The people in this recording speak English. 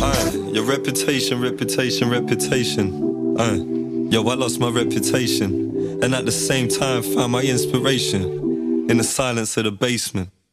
Your reputation, reputation, reputation. Yo, I lost my reputation, and at the same time found my inspiration in the silence of the basement.